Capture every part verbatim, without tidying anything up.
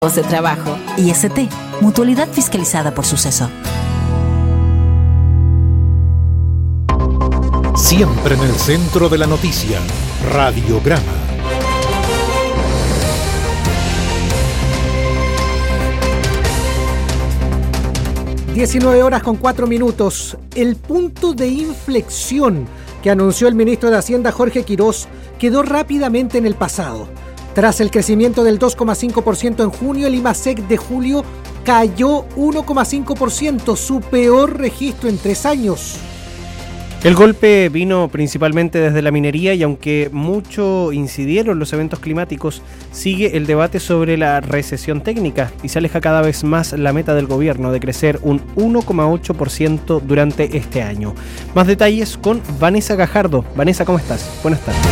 de trabajo. I S T, mutualidad fiscalizada por Suceso. Siempre en el centro de la noticia, Radiograma. diecinueve horas con cuatro minutos. El punto de inflexión que anunció el ministro de Hacienda Jorge Quirós quedó rápidamente en el pasado. Tras el crecimiento del dos coma cinco por ciento en junio, el IMASEC de julio cayó uno coma cinco por ciento, su peor registro en tres años. El golpe vino principalmente desde la minería y aunque mucho incidieron los eventos climáticos, sigue el debate sobre la recesión técnica y se aleja cada vez más la meta del gobierno de crecer un uno coma ocho por ciento durante este año. Más detalles con Vanessa Gajardo. Vanessa, ¿cómo estás? Buenas tardes.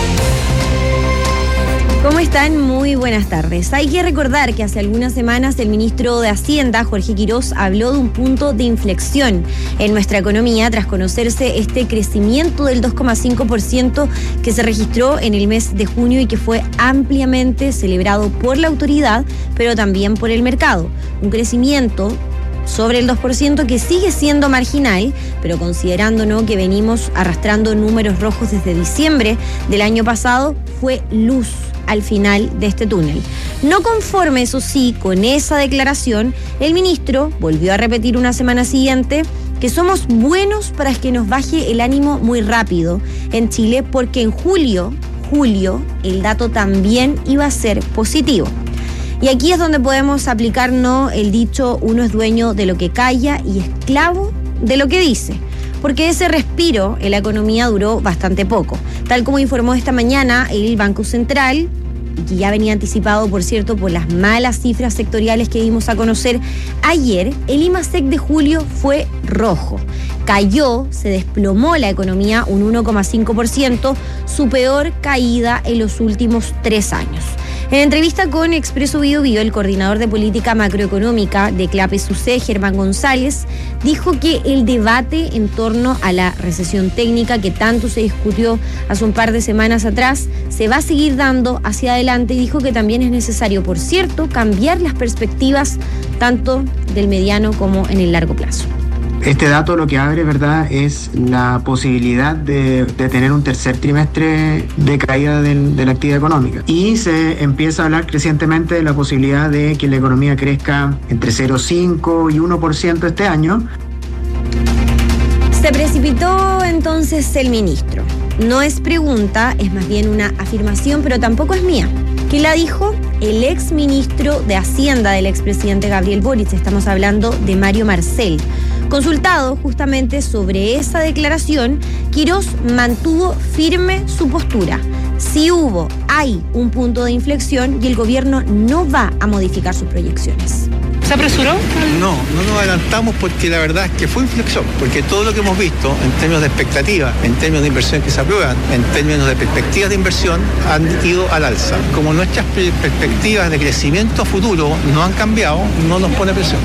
¿Cómo están? Muy buenas tardes. Hay que recordar que hace algunas semanas el ministro de Hacienda, Jorge Quirós, habló de un punto de inflexión en nuestra economía tras conocerse este crecimiento del dos coma cinco por ciento que se registró en el mes de junio y que fue ampliamente celebrado por la autoridad, pero también por el mercado. Un crecimiento sobre el dos por ciento que sigue siendo marginal, pero considerando, ¿no?, que venimos arrastrando números rojos desde diciembre del año pasado, fue luz al final de este túnel. No conforme, eso sí, con esa declaración, el ministro volvió a repetir una semana siguiente que somos buenos para que nos baje el ánimo muy rápido en Chile, porque en julio, julio, el dato también iba a ser positivo. Y aquí es donde podemos aplicarnos el dicho: uno es dueño de lo que calla y esclavo de lo que dice. Porque ese respiro en la economía duró bastante poco. Tal como informó esta mañana el Banco Central, y que ya venía anticipado, por cierto, por las malas cifras sectoriales que dimos a conocer ayer, el IMASEC de julio fue rojo. Cayó, se desplomó la economía un uno coma cinco por ciento, su peor caída en los últimos tres años. En entrevista con Expreso Bio Bio, el coordinador de política macroeconómica de CLAPE-SUCE, Germán González, dijo que el debate en torno a la recesión técnica que tanto se discutió hace un par de semanas atrás se va a seguir dando hacia adelante, y dijo que también es necesario, por cierto, cambiar las perspectivas tanto del mediano como en el largo plazo. Este dato lo que abre, ¿verdad?, es la posibilidad de, de tener un tercer trimestre de caída del, de la actividad económica. Y se empieza a hablar crecientemente de la posibilidad de que la economía crezca entre cero coma cinco y uno por ciento este año. Se precipitó entonces el ministro. No es pregunta, es más bien una afirmación, pero tampoco es mía. ¿Quién la dijo? El ex ministro de Hacienda del expresidente Gabriel Boric. Estamos hablando de Mario Marcel. Consultado justamente sobre esa declaración, Quirós mantuvo firme su postura. Si hubo, hay un punto de inflexión y el gobierno no va a modificar sus proyecciones. ¿Se apresuró? No, no nos adelantamos porque la verdad es que fue inflexión, porque todo lo que hemos visto en términos de expectativas, en términos de inversión que se aprueban, en términos de perspectivas de inversión, han ido al alza. Como nuestras perspectivas de crecimiento futuro no han cambiado, no nos pone presión.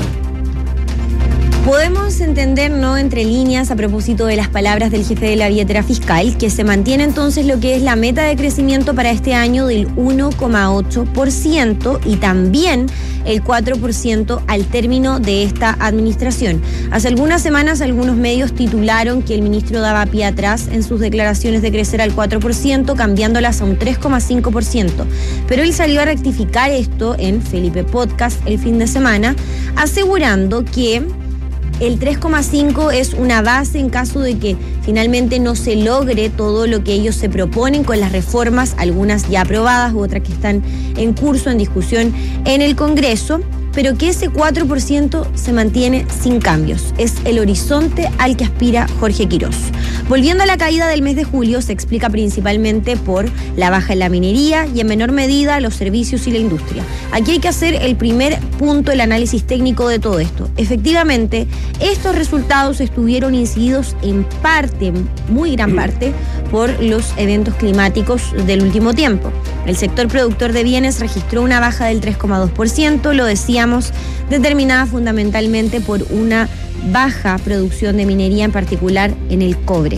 Podemos entender, ¿no?, entre líneas, a propósito de las palabras del jefe de la billetera fiscal, que se mantiene entonces lo que es la meta de crecimiento para este año del uno coma ocho por ciento y también el cuatro por ciento al término de esta administración. Hace algunas semanas algunos medios titularon que el ministro daba pie atrás en sus declaraciones de crecer al cuatro por ciento, cambiándolas a un tres coma cinco por ciento. Pero él salió a rectificar esto en Felipe Podcast el fin de semana, asegurando que el tres coma cinco es una base en caso de que finalmente no se logre todo lo que ellos se proponen con las reformas, algunas ya aprobadas u otras que están en curso, en discusión en el Congreso, pero que ese cuatro por ciento se mantiene sin cambios. Es el horizonte al que aspira Jorge Quirós. Volviendo a la caída del mes de julio, se explica principalmente por la baja en la minería y en menor medida los servicios y la industria. Aquí hay que hacer el primer punto, el análisis técnico de todo esto. Efectivamente, estos resultados estuvieron incididos en parte, muy gran parte, por los eventos climáticos del último tiempo. El sector productor de bienes registró una baja del tres coma dos por ciento, lo decíamos, determinada fundamentalmente por una baja producción de minería, en particular en el cobre.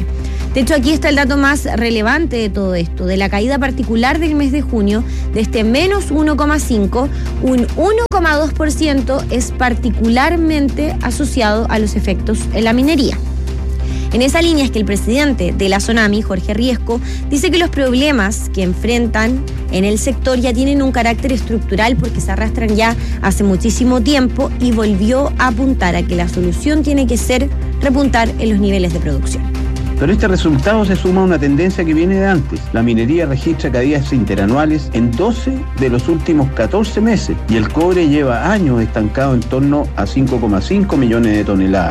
De hecho, aquí está el dato más relevante de todo esto, de la caída particular del mes de junio, de este menos uno coma cinco, un uno coma dos por ciento es particularmente asociado a los efectos en la minería. En esa línea es que el presidente de la Sonami, Jorge Riesco, dice que los problemas que enfrentan en el sector ya tienen un carácter estructural porque se arrastran ya hace muchísimo tiempo, y volvió a apuntar a que la solución tiene que ser repuntar en los niveles de producción. Pero este resultado se suma a una tendencia que viene de antes. La minería registra caídas interanuales en doce de los últimos catorce meses y el cobre lleva años estancado en torno a cinco coma cinco millones de toneladas.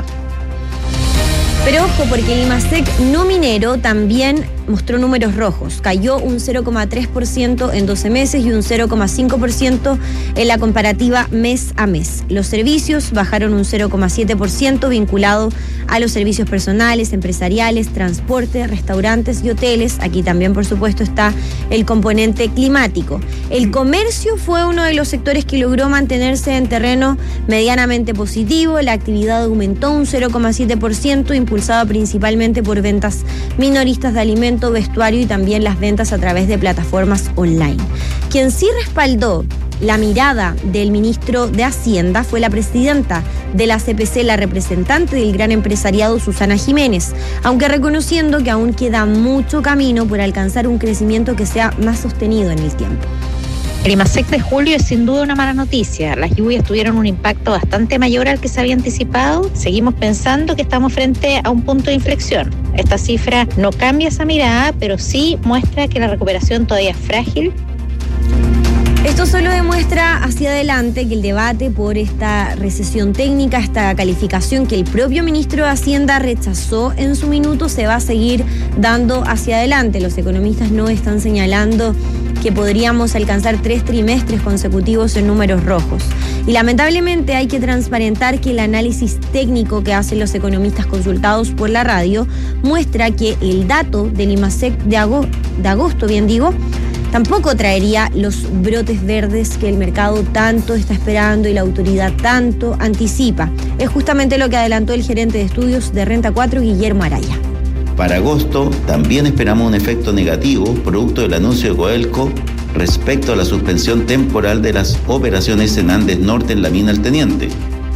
Pero ojo, porque el IMASEC no minero también mostró números rojos. Cayó un cero coma tres por ciento en doce meses y un cero coma cinco por ciento en la comparativa mes a mes. Los servicios bajaron un cero coma siete por ciento vinculado a los servicios personales, empresariales, transporte, restaurantes y hoteles. Aquí también, por supuesto, está el componente climático. El comercio fue uno de los sectores que logró mantenerse en terreno medianamente positivo. La actividad aumentó un cero coma siete por ciento, impulsada principalmente por ventas minoristas de alimentos, vestuario y también las ventas a través de plataformas online. Quien sí respaldó la mirada del ministro de Hacienda fue la presidenta de la C P C, la representante del gran empresariado, Susana Jiménez, aunque reconociendo que aún queda mucho camino por alcanzar un crecimiento que sea más sostenido en el tiempo. El IMASEC de julio es sin duda una mala noticia. Las lluvias tuvieron un impacto bastante mayor al que se había anticipado. Seguimos pensando que estamos frente a un punto de inflexión. Esta cifra no cambia esa mirada, pero sí muestra que la recuperación todavía es frágil. Esto solo demuestra hacia adelante que el debate por esta recesión técnica, esta calificación que el propio ministro de Hacienda rechazó en su minuto, se va a seguir dando hacia adelante. Los economistas no están señalando que podríamos alcanzar tres trimestres consecutivos en números rojos. Y lamentablemente hay que transparentar que el análisis técnico que hacen los economistas consultados por la radio muestra que el dato del IMASEC de agosto, de agosto bien digo, tampoco traería los brotes verdes que el mercado tanto está esperando y la autoridad tanto anticipa. Es justamente lo que adelantó el gerente de estudios de Renta cuatro, Guillermo Araya. Para agosto también esperamos un efecto negativo producto del anuncio de Codelco respecto a la suspensión temporal de las operaciones en Andes Norte en la mina El Teniente.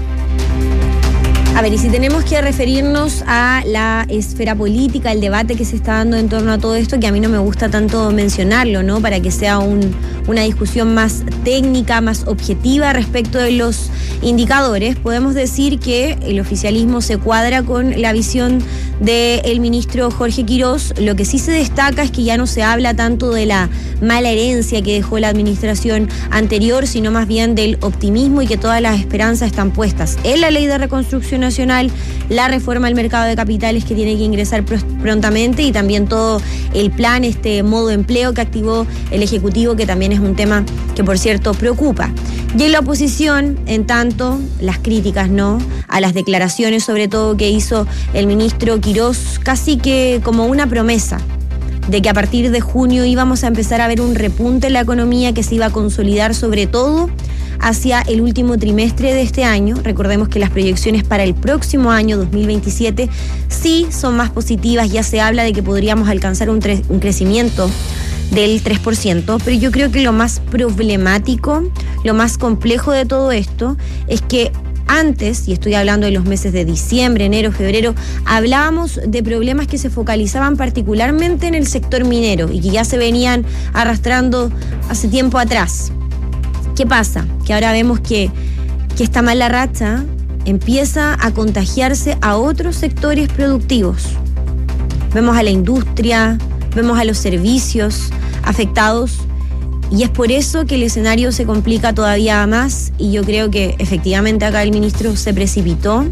A ver, y si tenemos que referirnos a la esfera política, el debate que se está dando en torno a todo esto, que a mí no me gusta tanto mencionarlo, ¿no? Para que sea un, una discusión más técnica, más objetiva respecto de los indicadores, podemos decir que el oficialismo se cuadra con la visión del ministro Jorge Quirós. Lo que sí se destaca es que ya no se habla tanto de la mala herencia que dejó la administración anterior, sino más bien del optimismo y que todas las esperanzas están puestas en la ley de reconstrucción nacional, la reforma al mercado de capitales que tiene que ingresar prontamente y también todo el plan, este modo empleo que activó el Ejecutivo, que también es un tema que, por cierto, preocupa. Y en la oposición, en tanto, las críticas, ¿no?, a las declaraciones, sobre todo, que hizo el ministro Quirós, casi que como una promesa de que a partir de junio íbamos a empezar a ver un repunte en la economía que se iba a consolidar, sobre todo hacia el último trimestre de este año. Recordemos que las proyecciones para el próximo año, dos mil veintisiete, sí son más positivas. Ya se habla de que podríamos alcanzar un, tre- un crecimiento del tres por ciento, pero yo creo que lo más problemático, lo más complejo de todo esto es que antes, y estoy hablando de los meses de diciembre, enero, febrero, hablábamos de problemas que se focalizaban particularmente en el sector minero y que ya se venían arrastrando hace tiempo atrás. ¿Qué pasa? Que ahora vemos que, que esta mala racha empieza a contagiarse a otros sectores productivos. Vemos a la industria, vemos a los servicios afectados, y es por eso que el escenario se complica todavía más, y yo creo que efectivamente acá el ministro se precipitó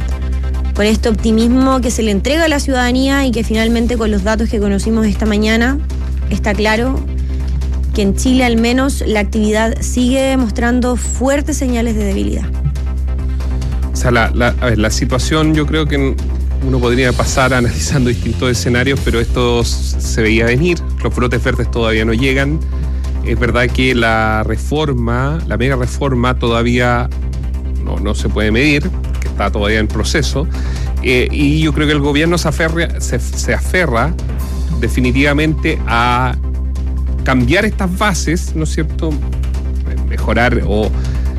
por este optimismo que se le entrega a la ciudadanía y que finalmente, con los datos que conocimos esta mañana, está claro que en Chile al menos la actividad sigue mostrando fuertes señales de debilidad. O sea, la, la, a ver, la situación, yo creo que uno podría pasar analizando distintos escenarios, pero esto se veía venir. Los brotes verdes todavía no llegan. Es verdad que la reforma, la mega reforma todavía no, no se puede medir, que está todavía en proceso. Eh, y yo creo que el gobierno se aferra, se, se aferra definitivamente a cambiar estas bases, ¿no es cierto? Mejorar o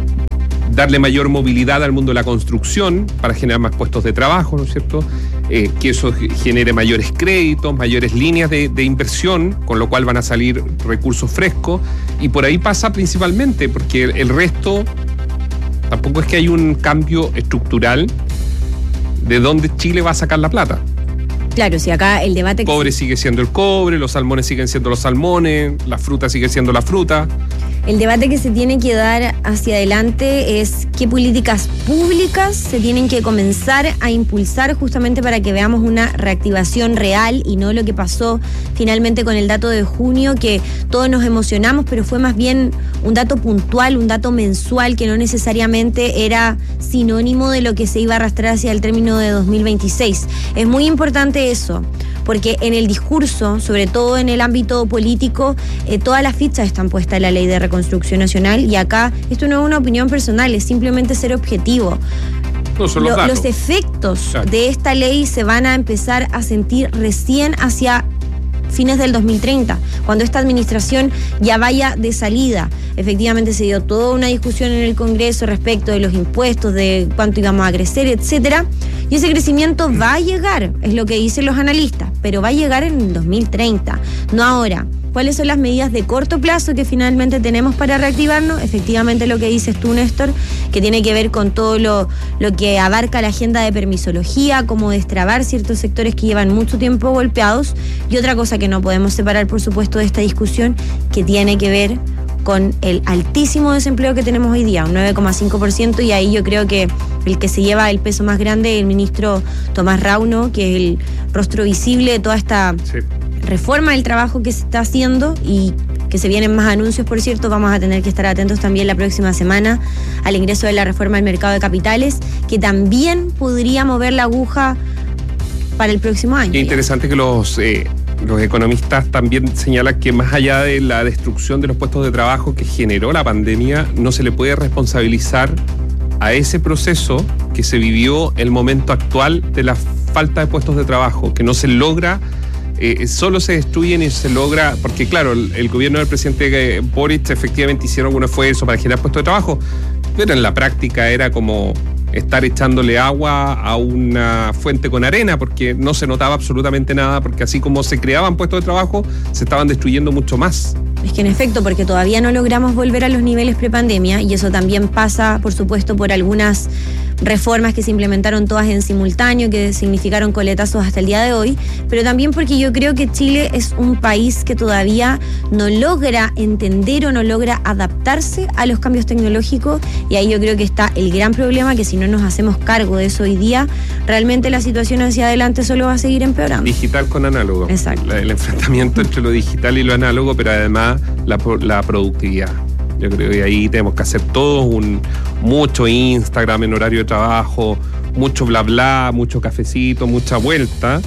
darle mayor movilidad al mundo de la construcción para generar más puestos de trabajo, ¿no es cierto? Eh, que eso genere mayores créditos, mayores líneas de, de inversión, con lo cual van a salir recursos frescos, y por ahí pasa principalmente, porque el, el resto tampoco es que hay un cambio estructural de dónde Chile va a sacar la plata. Claro, si acá el debate... El cobre sigue siendo el cobre, los salmones siguen siendo los salmones, la fruta sigue siendo la fruta. El debate que se tiene que dar hacia adelante es qué políticas públicas se tienen que comenzar a impulsar justamente para que veamos una reactivación real y no lo que pasó finalmente con el dato de junio, que todos nos emocionamos, pero fue más bien un dato puntual, un dato mensual que no necesariamente era sinónimo de lo que se iba a arrastrar hacia el término de dos mil veintiséis. Es muy importante eso, porque en el discurso, sobre todo en el ámbito político, eh, todas las fichas están puestas en la Ley de Reconstrucción Nacional, y acá esto no es una opinión personal, es simplemente ser objetivo. No son los, Lo, datos. los efectos Claro. de esta ley se van a empezar a sentir recién hacia fines del dos mil treinta, cuando esta administración ya vaya de salida. Efectivamente se dio toda una discusión en el Congreso respecto de los impuestos, de cuánto íbamos a crecer, etcétera, y ese crecimiento va a llegar, es lo que dicen los analistas, pero va a llegar en el dos mil treinta, no ahora. ¿Cuáles son las medidas de corto plazo que finalmente tenemos para reactivarnos? Efectivamente lo que dices tú, Néstor, que tiene que ver con todo lo, lo que abarca la agenda de permisología, cómo destrabar ciertos sectores que llevan mucho tiempo golpeados, y otra cosa que no podemos separar, por supuesto, de esta discusión, que tiene que ver con el altísimo desempleo que tenemos hoy día, un nueve coma cinco por ciento, y ahí yo creo que el que se lleva el peso más grande es el ministro Tomás Rauno, que es el rostro visible de toda esta... Sí. reforma del trabajo que se está haciendo, y que se vienen más anuncios, por cierto. Vamos a tener que estar atentos también la próxima semana al ingreso de la reforma del mercado de capitales, que también podría mover la aguja para el próximo año. Qué interesante que los, eh, los economistas también señalan que más allá de la destrucción de los puestos de trabajo que generó la pandemia, no se le puede responsabilizar a ese proceso que se vivió el momento actual de la falta de puestos de trabajo, que no se logra... Eh, solo se destruyen y se logra, porque claro, el, el gobierno del presidente Boric efectivamente hicieron algún esfuerzo para generar puestos de trabajo, pero en la práctica era como estar echándole agua a una fuente con arena, porque no se notaba absolutamente nada, porque así como se creaban puestos de trabajo, se estaban destruyendo mucho más. Es que en efecto, porque todavía no logramos volver a los niveles prepandemia, y eso también pasa, por supuesto, por algunas reformas que se implementaron todas en simultáneo, que significaron coletazos hasta el día de hoy, pero también porque yo creo que Chile es un país que todavía no logra entender o no logra adaptarse a los cambios tecnológicos, y ahí yo creo que está el gran problema, que si no nos hacemos cargo de eso hoy día, realmente la situación hacia adelante solo va a seguir empeorando. Digital con análogo. Exacto. La, el enfrentamiento entre lo digital y lo análogo, pero además la, la productividad. Yo creo que ahí tenemos que hacer todo un mucho Instagram en horario de trabajo, mucho bla bla, mucho cafecito, mucha vuelta,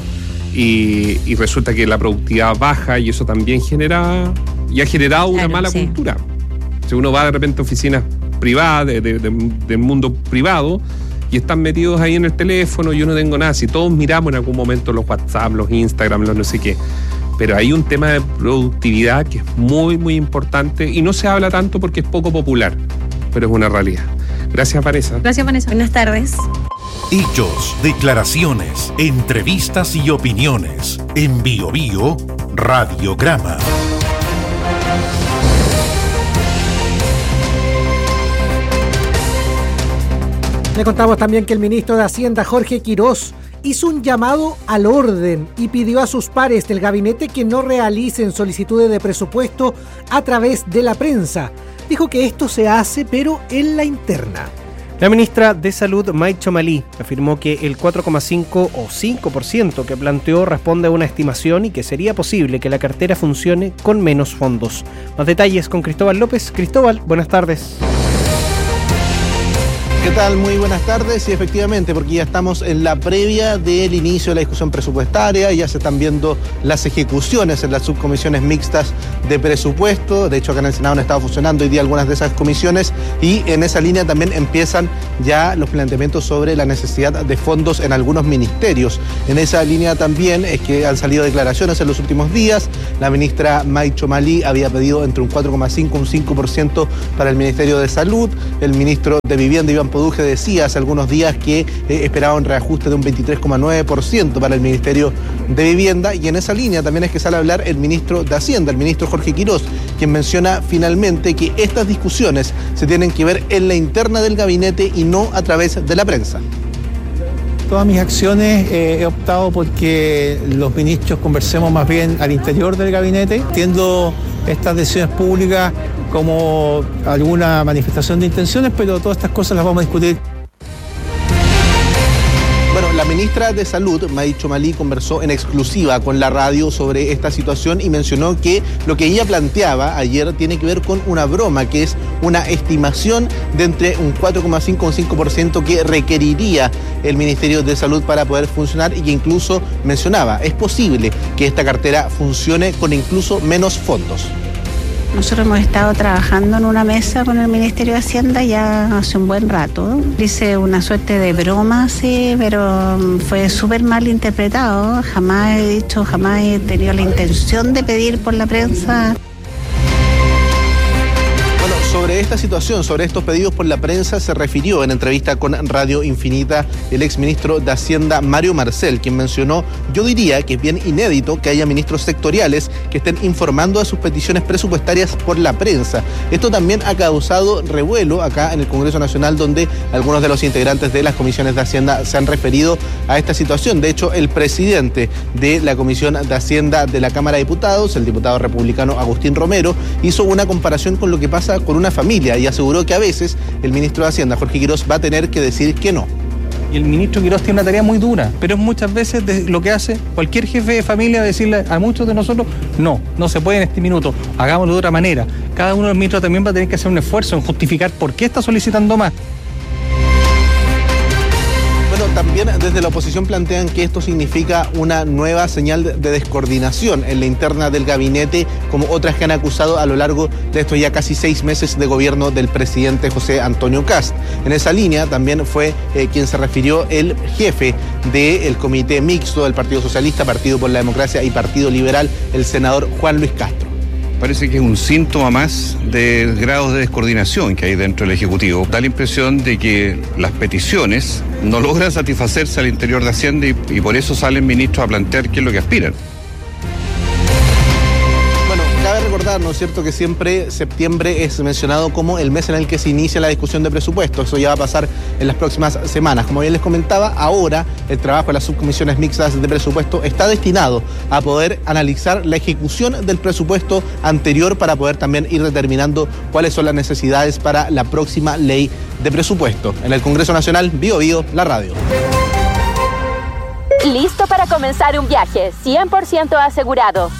y, y resulta que la productividad baja, y eso también genera y ha generado una claro, mala sí. cultura. Si uno va de repente a oficinas privadas, de, de, de, del mundo privado, y están metidos ahí en el teléfono, yo no tengo nada. Si todos miramos en algún momento los WhatsApp, los Instagram, los no sé qué. Pero hay un tema de productividad que es muy, muy importante, y no se habla tanto porque es poco popular, pero es una realidad. Gracias, Vanessa. Gracias, Vanessa. Buenas tardes. Hechos, declaraciones, entrevistas y opiniones. En Bio Bio, Radiograma. Le contamos también que el ministro de Hacienda, Jorge Quirós, hizo un llamado al orden y pidió a sus pares del gabinete que no realicen solicitudes de presupuesto a través de la prensa. Dijo que esto se hace, pero en la interna. La ministra de Salud, May Chomalí, afirmó que el cuatro coma cinco o cinco por ciento que planteó responde a una estimación, y que sería posible que la cartera funcione con menos fondos. Más detalles con Cristóbal López. Cristóbal, buenas tardes. ¿Qué tal? Muy buenas tardes. Y efectivamente, porque ya estamos en la previa del inicio de la discusión presupuestaria, ya se están viendo las ejecuciones en las subcomisiones mixtas de presupuesto. De hecho, acá en el Senado han estado funcionando hoy día algunas de esas comisiones y en esa línea también empiezan ya los planteamientos sobre la necesidad de fondos en algunos ministerios. En esa línea también es que han salido declaraciones en los últimos días. La ministra May Chomalí había pedido entre un cuatro coma cinco y un cinco por ciento para el Ministerio de Salud. El ministro de Vivienda, Iván Poduje, decía hace algunos días que eh, esperaba un reajuste de un veintitrés coma nueve por ciento para el Ministerio de Vivienda, y en esa línea también es que sale a hablar el ministro de Hacienda, el ministro Jorge Quirós, quien menciona finalmente que estas discusiones se tienen que ver en la interna del gabinete y no a través de la prensa. Todas mis acciones eh, he optado porque los ministros conversemos más bien al interior del gabinete, entiendo estas decisiones públicas como alguna manifestación de intenciones, pero todas estas cosas las vamos a discutir. Bueno, la ministra de Salud, May Chomalí, conversó en exclusiva con la radio sobre esta situación y mencionó que lo que ella planteaba ayer tiene que ver con una broma, que es una estimación de entre un cuatro coma cinco y un cinco por ciento que requeriría el Ministerio de Salud para poder funcionar, y que incluso mencionaba, es posible que esta cartera funcione con incluso menos fondos. Nosotros hemos estado trabajando en una mesa con el Ministerio de Hacienda ya hace un buen rato. Dice una suerte de broma, sí, pero fue súper mal interpretado. Jamás he dicho, jamás he tenido la intención de pedir por la prensa. Sobre esta situación, sobre estos pedidos por la prensa, se refirió en entrevista con Radio Infinita el exministro de Hacienda, Mario Marcel, quien mencionó: yo diría que es bien inédito que haya ministros sectoriales que estén informando de sus peticiones presupuestarias por la prensa. Esto también ha causado revuelo acá en el Congreso Nacional, donde algunos de los integrantes de las comisiones de Hacienda se han referido a esta situación. De hecho, el presidente de la Comisión de Hacienda de la Cámara de Diputados, el diputado republicano Agustín Romero, hizo una comparación con lo que pasa con una familia y aseguró que a veces el ministro de Hacienda, Jorge Quirós, va a tener que decir que no. Y el ministro Quirós tiene una tarea muy dura, pero es muchas veces de lo que hace cualquier jefe de familia, decirle a muchos de nosotros: no, no se puede en este minuto, hagámoslo de otra manera. Cada uno de los ministros también va a tener que hacer un esfuerzo en justificar por qué está solicitando más. También desde la oposición plantean que esto significa una nueva señal de descoordinación en la interna del gabinete, como otras que han acusado a lo largo de estos ya casi seis meses de gobierno del presidente José Antonio Kast. En esa línea también fue eh, quien se refirió el jefe del comité mixto del Partido Socialista, Partido por la Democracia y Partido Liberal, el senador Juan Luis Castro. Parece que es un síntoma más de grados de descoordinación que hay dentro del Ejecutivo. Da la impresión de que las peticiones no logran satisfacerse al interior de Hacienda y, y por eso salen ministros a plantear qué es lo que aspiran. Cabe recordar, ¿no es cierto?, que siempre septiembre es mencionado como el mes en el que se inicia la discusión de presupuesto. Eso ya va a pasar en las próximas semanas. Como bien les comentaba, ahora el trabajo de las subcomisiones mixtas de presupuesto está destinado a poder analizar la ejecución del presupuesto anterior para poder también ir determinando cuáles son las necesidades para la próxima ley de presupuesto. En el Congreso Nacional, Bio Bio, la radio. Listo para comenzar un viaje cien por ciento asegurado.